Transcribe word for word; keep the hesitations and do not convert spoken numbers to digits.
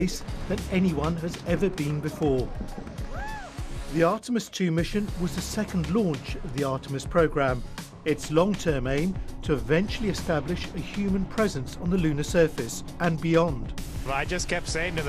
than anyone has ever been before. The Artemis two mission was the second launch of the Artemis program. Its long-term aim to eventually establish a human presence on the lunar surface and beyond. I just kept saying to them,